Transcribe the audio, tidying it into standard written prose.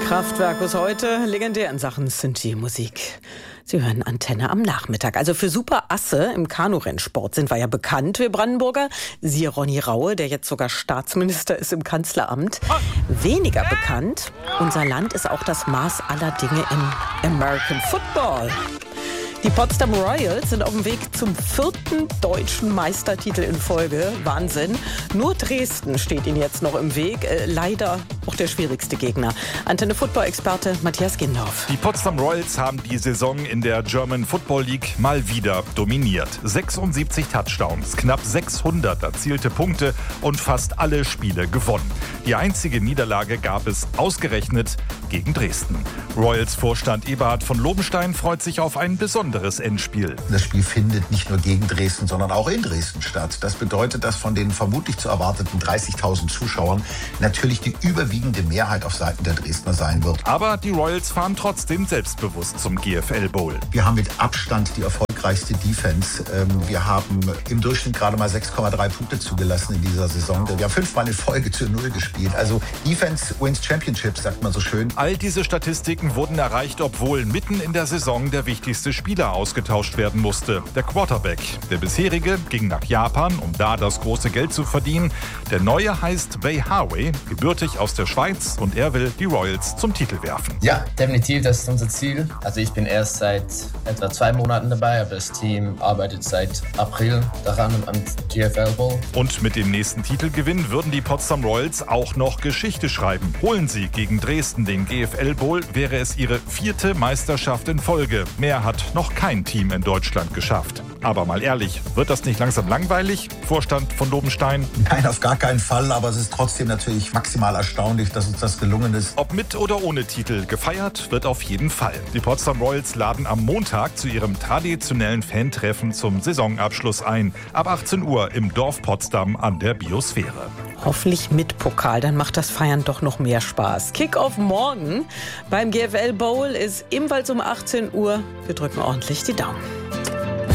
Kraftwerk bis heute legendär in Sachen Sinti-Musik. Sie hören Antenne am Nachmittag. Also für super Asse im Kanurennsport sind wir ja bekannt, wir Brandenburger. Siehe Ronny Raue, der jetzt sogar Staatsminister ist im Kanzleramt. Weniger bekannt, unser Land ist auch das Maß aller Dinge im American Football. Die Potsdam Royals sind auf dem Weg zum 4. deutschen Meistertitel in Folge. Wahnsinn. Nur Dresden steht ihnen jetzt noch im Weg. Leider auch der schwierigste Gegner. Antenne-Football-Experte Matthias Gindorf. Die Potsdam Royals haben die Saison in der German Football League mal wieder dominiert. 76 Touchdowns, knapp 600 erzielte Punkte und fast alle Spiele gewonnen. Die einzige Niederlage gab es ausgerechnet gegen Dresden. Royals-Vorstand Eberhard von Lobenstein freut sich auf ein besonderes Endspiel. Das Spiel findet nicht nur gegen Dresden, sondern auch in Dresden statt. Das bedeutet, dass von den vermutlich zu erwarteten 30.000 Zuschauern natürlich die überwiegende Mehrheit auf Seiten der Dresdner sein wird. Aber die Royals fahren trotzdem selbstbewusst zum GFL Bowl. Wir haben mit Abstand die erfolgreichste Defense. Wir haben im Durchschnitt gerade mal 6,3 Punkte zugelassen in dieser Saison. Wir haben 5-mal in Folge zu 0 gespielt. Also Defense wins Championships, sagt man so schön. All diese Statistiken wurden erreicht, obwohl mitten in der Saison der wichtigste Spieler ausgetauscht werden musste. Der Quarterback. Der bisherige ging nach Japan, um da das große Geld zu verdienen. Der neue heißt Bay Harvey, gebürtig aus der Schweiz, und er will die Royals zum Titel werfen. Ja, definitiv, das ist unser Ziel. Also ich bin erst seit etwa 2 Monaten dabei, aber das Team arbeitet seit April daran am GFL Bowl. Und mit dem nächsten Titelgewinn würden die Potsdam Royals auch noch Geschichte schreiben. Holen sie gegen Dresden den GFL Bowl, wäre es ihre 4. Meisterschaft in Folge. Mehr hat noch kein Team in Deutschland geschafft. Aber mal ehrlich, wird das nicht langsam langweilig? Vorstand von Lobenstein? Nein, auf gar keinen Fall, aber es ist trotzdem natürlich maximal erstaunlich, dass uns das gelungen ist. Ob mit oder ohne Titel, gefeiert wird auf jeden Fall. Die Potsdam Royals laden am Montag zu ihrem traditionellen Fantreffen zum Saisonabschluss ein. Ab 18 Uhr im Dorf Potsdam an der Biosphäre. Hoffentlich mit Pokal, dann macht das Feiern doch noch mehr Spaß. Kick-off morgen beim GFL Bowl ist ebenfalls um 18 Uhr. Wir drücken ordentlich die Daumen.